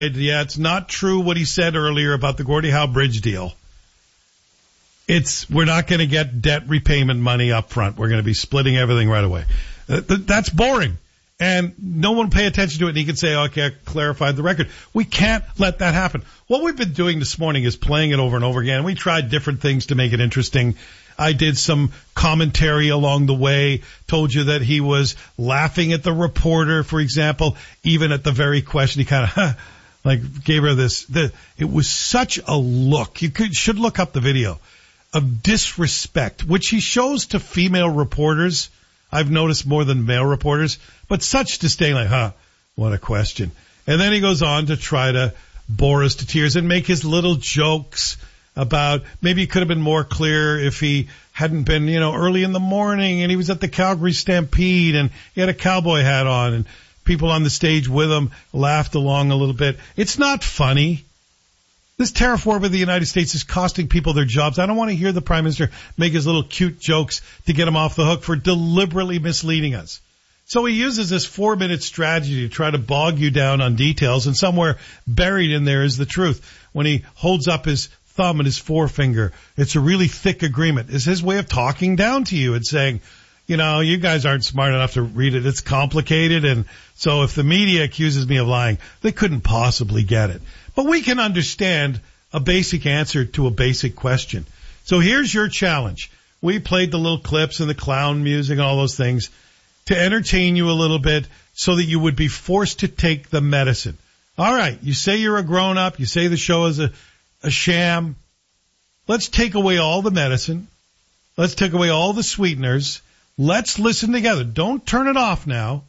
Yeah, it's not true what he said earlier about the Gordie Howe Bridge deal. We're not going to get debt repayment money up front. We're going to be splitting everything right away. That's boring. And no one will pay attention to it, and he can say, okay, I clarified the record. We can't let that happen. What we've been doing this morning is playing it over and over again. We tried different things to make it interesting. I did some commentary along the way, told you that he was laughing at the reporter, for example, even at the very question. He kind of gave her this. It was such a look. You should look up the video of disrespect, which he shows to female reporters. I've noticed more than male reporters, but such disdain, like, what a question. And then he goes on to try to bore us to tears and make his little jokes about maybe he could have been more clear if he hadn't been, early in the morning and he was at the Calgary Stampede and he had a cowboy hat on and people on the stage with him laughed along a little bit. It's not funny. This tariff war with the United States is costing people their jobs. I don't want to hear the Prime Minister make his little cute jokes to get him off the hook for deliberately misleading us. So he uses this 4-minute strategy to try to bog you down on details, and somewhere buried in there is the truth. When he holds up his thumb and his forefinger, it's a really thick agreement. It's his way of talking down to you and saying, you guys aren't smart enough to read it. It's complicated, and so if the media accuses me of lying, they couldn't possibly get it. But we can understand a basic answer to a basic question. So here's your challenge. We played the little clips and the clown music and all those things to entertain you a little bit so that you would be forced to take the medicine. All right, you say you're a grown-up. You say the show is a sham. Let's take away all the medicine. Let's take away all the sweeteners. Let's listen together. Don't turn it off now.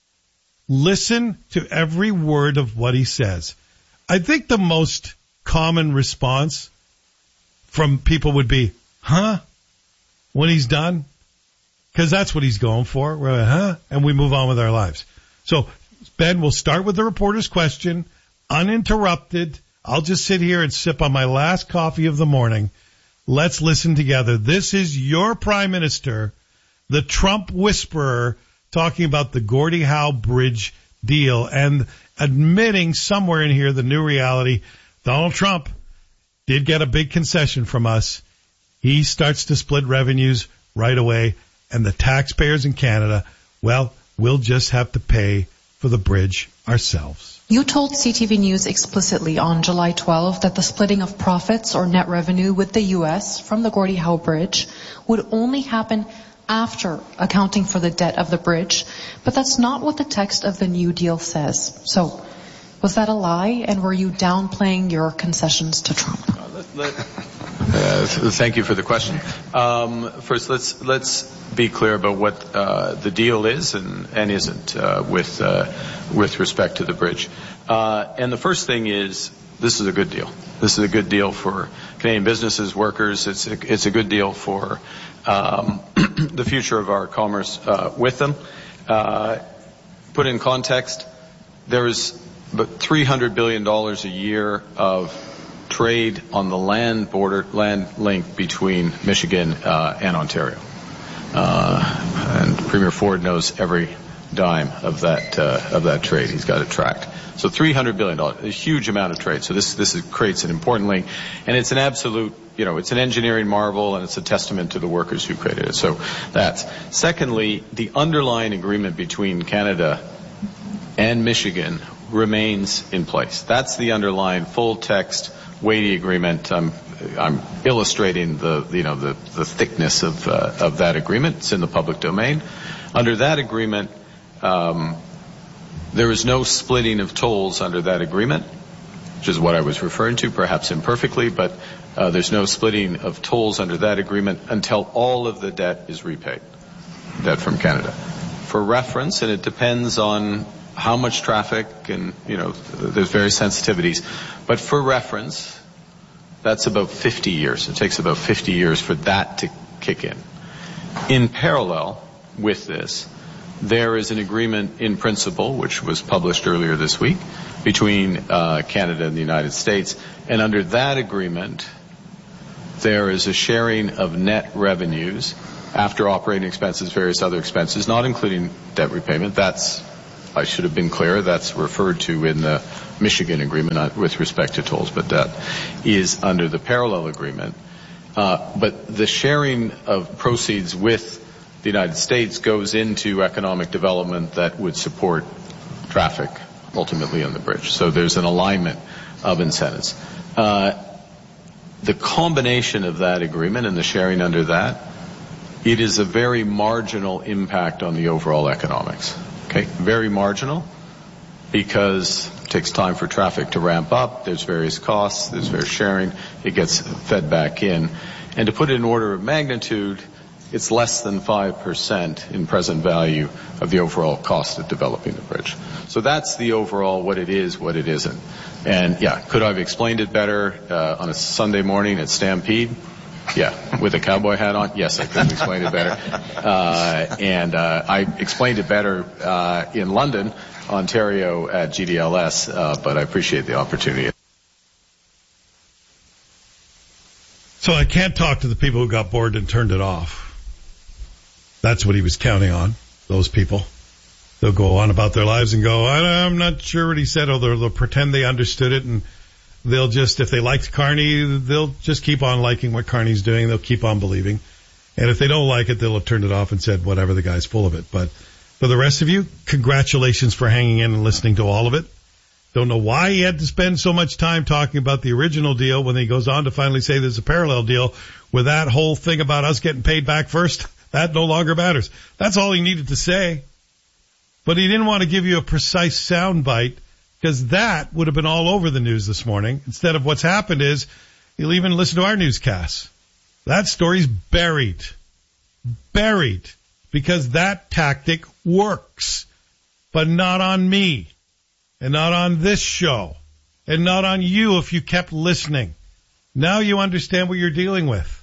Listen to every word of what he says. I think the most common response from people would be, when he's done? Because that's what he's going for. We're like, and we move on with our lives. So, Ben, we'll start with the reporter's question, uninterrupted. I'll just sit here and sip on my last coffee of the morning. Let's listen together. This is your Prime Minister, the Trump whisperer, talking about the Gordie Howe Bridge deal and admitting somewhere in here the new reality. Donald Trump did get a big concession from us. He starts to split revenues right away, and the taxpayers in Canada, well, we'll just have to pay for the bridge ourselves. You told CTV News explicitly on July 12 that the splitting of profits or net revenue with the U.S. from the Gordie Howe Bridge would only happen after accounting for the debt of the bridge, but that's not what the text of the new deal says. So, was that a lie, and were you downplaying your concessions to Trump? Thank you for the question. First, let's be clear about what the deal is and isn't with respect to the bridge. And the first thing is, this is a good deal. This is a good deal for Canadian businesses, workers. It's a good deal for the future of our commerce with them. Put in context, there is about $300 billion a year of trade on the land link between Michigan and Ontario. And Premier Ford knows every dime of that trade. He's got it tracked. So $300 billion, a huge amount of trade. So this creates an important link, and it's an absolute, it's an engineering marvel, and it's a testament to the workers who created it. So that's. Secondly, the underlying agreement between Canada and Michigan remains in place. That's the underlying full text, weighty agreement. I'm illustrating the thickness of that agreement. It's in the public domain. Under that agreement, there is no splitting of tolls under that agreement, which is what I was referring to, perhaps imperfectly, but there's no splitting of tolls under that agreement until all of the debt is repaid, debt from Canada. For reference, and it depends on how much traffic and, there's various sensitivities, but for reference, that's about 50 years. It takes about 50 years for that to kick in. In parallel with this, there is an agreement in principle, which was published earlier this week, between Canada and the United States. And under that agreement, there is a sharing of net revenues after operating expenses, various other expenses, not including debt repayment. That's I should have been clear, that's referred to in the Michigan agreement with respect to tolls, but that is under the parallel agreement. But the sharing of proceeds with the United States goes into economic development that would support traffic ultimately on the bridge. So there's an alignment of incentives. The combination of that agreement and the sharing under that, it is a very marginal impact on the overall economics. Okay, very marginal, because it takes time for traffic to ramp up. There's various costs. There's various sharing. It gets fed back in. And to put it in order of magnitude, it's less than 5% in present value of the overall cost of developing the bridge. So that's the overall what it is, what it isn't. And yeah, could I have explained it better on a Sunday morning at Stampede? Yeah, with a cowboy hat on? Yes, I could have explained it better. And I explained it better in London, Ontario at GDLS, but I appreciate the opportunity. So I can't talk to the people who got bored and turned it off. That's what he was counting on, those people. They'll go on about their lives and go, I'm not sure what he said, or they'll pretend they understood it, and they'll just, if they liked Carney, they'll just keep on liking what Carney's doing. They'll keep on believing. And if they don't like it, they'll have turned it off and said, whatever, the guy's full of it. But for the rest of you, congratulations for hanging in and listening to all of it. Don't know why he had to spend so much time talking about the original deal when he goes on to finally say there's a parallel deal with that whole thing about us getting paid back first. That no longer matters. That's all he needed to say. But he didn't want to give you a precise soundbite, because that would have been all over the news this morning. Instead of what's happened is you'll even listen to our newscasts. That story's buried. Buried. Because that tactic works. But not on me. And not on this show. And not on you if you kept listening. Now you understand what you're dealing with.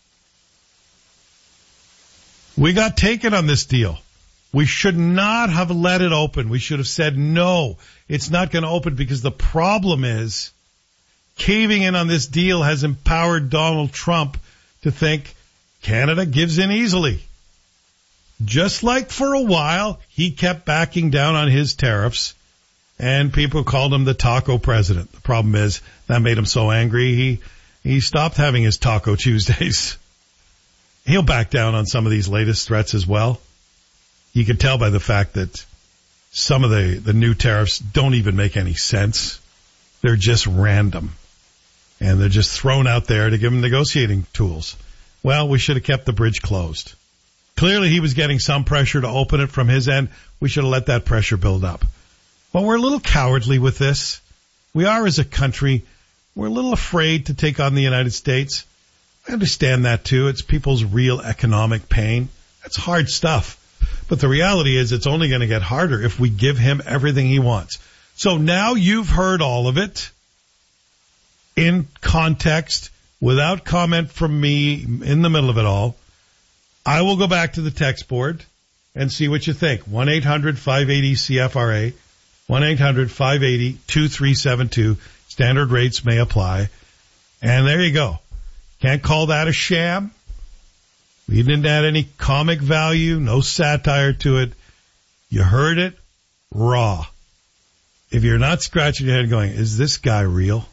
We got taken on this deal. We should not have let it open. We should have said, no, it's not going to open, because the problem is caving in on this deal has empowered Donald Trump to think Canada gives in easily. Just like for a while, he kept backing down on his tariffs, and people called him the taco president. The problem is that made him so angry, he stopped having his Taco Tuesdays. He'll back down on some of these latest threats as well. You can tell by the fact that some of the new tariffs don't even make any sense. They're just random. And they're just thrown out there to give him negotiating tools. Well, we should have kept the bridge closed. Clearly he was getting some pressure to open it from his end. We should have let that pressure build up. Well, we're a little cowardly with this. We are as a country. We're a little afraid to take on the United States. I understand that too. It's people's real economic pain. That's hard stuff. But the reality is it's only going to get harder if we give him everything he wants. So now you've heard all of it in context, without comment from me in the middle of it all. I will go back to the text board and see what you think. 1-800-580-CFRA, 1-800-580-2372. Standard rates may apply. And there you go. Can't call that a sham. We didn't add any comic value, no satire to it. You heard it raw. If you're not scratching your head going, is this guy real?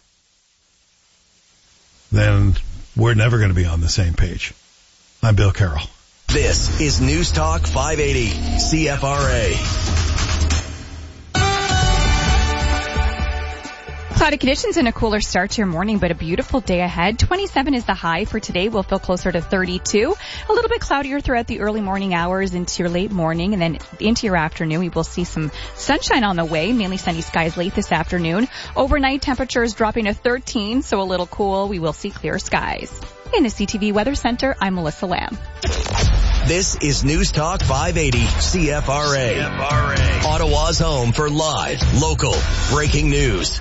Then we're never going to be on the same page. I'm Bill Carroll. This is News Talk 580 CFRA. Cloudy conditions and a cooler start to your morning, but a beautiful day ahead. 27 is the high for today. We'll feel closer to 32. A little bit cloudier throughout the early morning hours into your late morning, and then into your afternoon. We will see some sunshine on the way, mainly sunny skies late this afternoon. Overnight temperatures dropping to 13, so a little cool. We will see clear skies. In the CTV Weather Center, I'm Melissa Lamb. This is News Talk 580 CFRA. Ottawa's home for live, local, breaking news.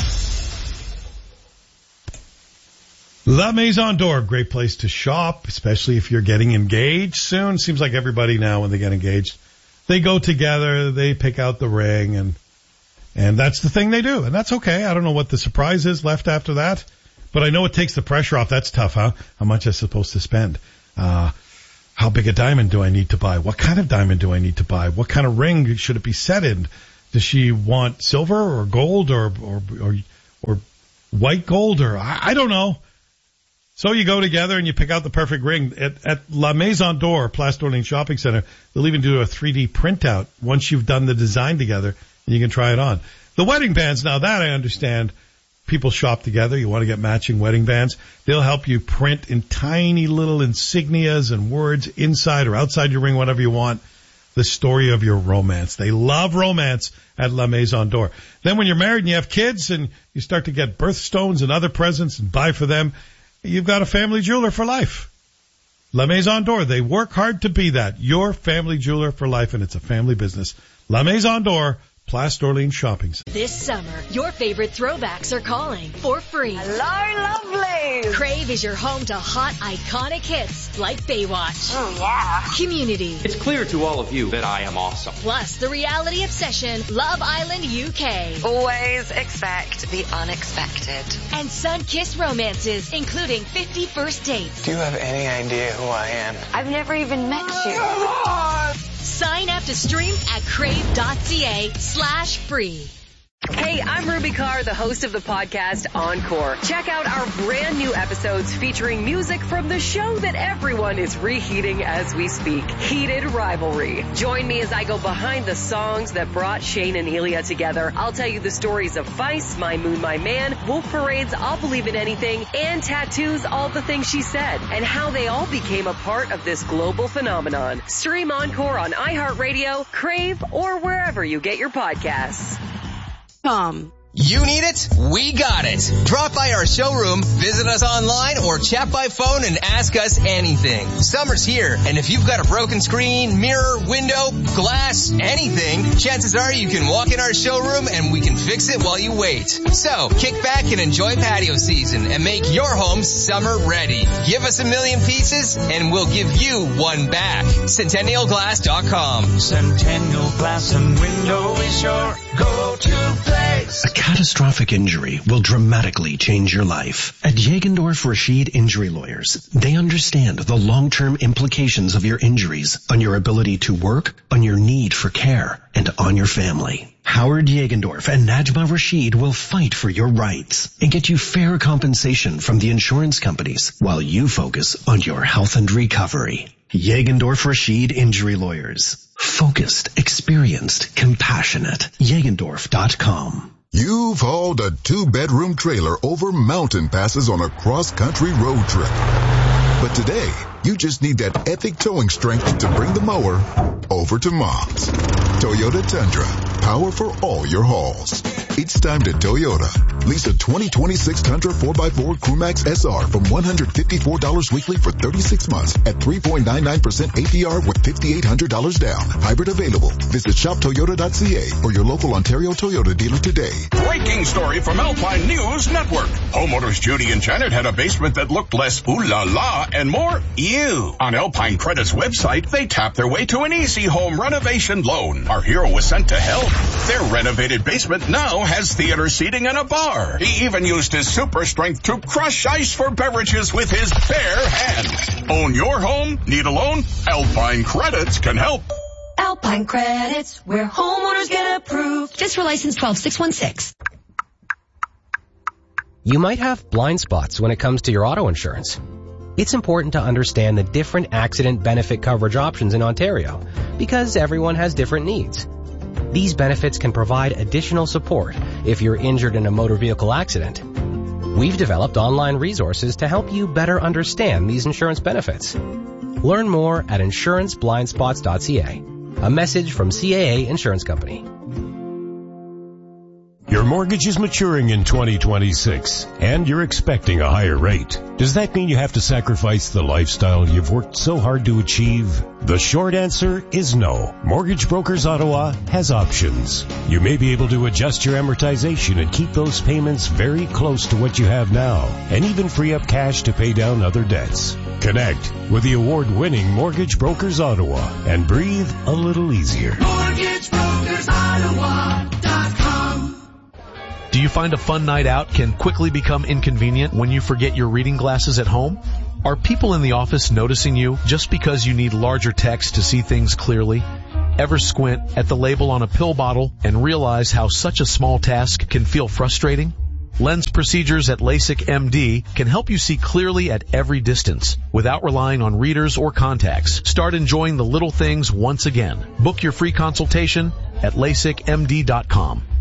La Maison d'Or, great place to shop, especially if you're getting engaged soon. Seems like everybody now, when they get engaged, they go together, they pick out the ring, and that's the thing they do. And that's okay. I don't know what the surprise is left after that, but I know it takes the pressure off. That's tough, huh? How much am I supposed to spend? How big a diamond do I need to buy? What kind of diamond do I need to buy? What kind of ring should it be set in? Does she want silver or gold or white gold or I don't know. So you go together and you pick out the perfect ring. At La Maison d'Or, Place d'Orléans Shopping Center, they'll even do a 3D printout once you've done the design together, and you can try it on. The wedding bands, now that I understand, people shop together. You want to get matching wedding bands. They'll help you print in tiny little insignias and words inside or outside your ring, whatever you want, the story of your romance. They love romance at La Maison d'Or. Then when you're married and you have kids and you start to get birthstones and other presents and buy for them, you've got a family jeweler for life. La Maison d'Or, they work hard to be that. Your family jeweler for life, and it's a family business. La Maison d'Or, Place d'Orléans Shopping Center. This summer, your favorite throwbacks are calling for free. Hello, lovely. Crave is your home to hot, iconic hits like Baywatch. Oh, yeah. Community. It's clear to all of you that I am awesome. Plus, the reality obsession, Love Island UK. Always expect the unexpected. And sun-kissed romances, including 50 First Dates. Do you have any idea who I am? I've never even met you. Sign up to stream at crave.ca/free. Hey, I'm Ruby Carr, the host of the podcast Encore. Check out our brand new episodes featuring music from the show that everyone is reheating as we speak, Heated Rivalry. Join me as I go behind the songs that brought Shane and Elia together. I'll tell you the stories of Vice, My Moon, My Man, Wolf Parade's I'll Believe in Anything, and Tattoo's All the Things She Said, and how they all became a part of this global phenomenon. Stream Encore on iHeartRadio, Crave, or wherever you get your podcasts. You need it? We got it. Drop by our showroom, visit us online, or chat by phone and ask us anything. Summer's here, and if you've got a broken screen, mirror, window, glass, anything, chances are you can walk in our showroom and we can fix it while you wait. So, kick back and enjoy patio season and make your home summer ready. Give us 1 million pieces and we'll give you one back. CentennialGlass.com. Centennial Glass and Window is your go-to place. A catastrophic injury will dramatically change your life. At Jagendorf Rashid Injury Lawyers, they understand the long-term implications of your injuries on your ability to work, on your need for care, and on your family. Howard Jagendorf and Najma Rashid will fight for your rights and get you fair compensation from the insurance companies while you focus on your health and recovery. Jagendorf Rashid Injury Lawyers. Focused, experienced, compassionate. Jagendorf.com. You've hauled a 2-bedroom trailer over mountain passes on a cross-country road trip. But today, you just need that epic towing strength to bring the mower over to Mom's. Toyota Tundra, power for all your hauls. It's time to Toyota. Lease a 2026 Tundra 4x4 Crewmax SR from $154 weekly for 36 months at 3.99% APR with $5,800 down. Hybrid available. Visit shoptoyota.ca or your local Ontario Toyota dealer today. Breaking story from Alpine News Network. Homeowners Judy and Janet had a basement that looked less ooh la la and more ew. On Alpine Credit's website, they tapped their way to an easy home renovation loan. Our hero was sent to help. Their renovated basement now has theater seating and a bar. He even used his super strength to crush ice for beverages with his bare hands. Own your home? Need a loan? Alpine Credits can help. Alpine Credits, where homeowners get approved. Just for license 12616. You might have blind spots when it comes to your auto insurance. It's important to understand the different accident benefit coverage options in Ontario because everyone has different needs. These benefits can provide additional support if you're injured in a motor vehicle accident. We've developed online resources to help you better understand these insurance benefits. Learn more at insuranceblindspots.ca. A message from CAA Insurance Company. Your mortgage is maturing in 2026, and you're expecting a higher rate. Does that mean you have to sacrifice the lifestyle you've worked so hard to achieve? The short answer is no. Mortgage Brokers Ottawa has options. You may be able to adjust your amortization and keep those payments very close to what you have now, and even free up cash to pay down other debts. Connect with the award-winning Mortgage Brokers Ottawa and breathe a little easier. MortgageBrokersOttawa.com. Do you find a fun night out can quickly become inconvenient when you forget your reading glasses at home? Are people in the office noticing you just because you need larger text to see things clearly? Ever squint at the label on a pill bottle and realize how such a small task can feel frustrating? Lens procedures at LASIK MD can help you see clearly at every distance without relying on readers or contacts. Start enjoying the little things once again. Book your free consultation at LASIKMD.com.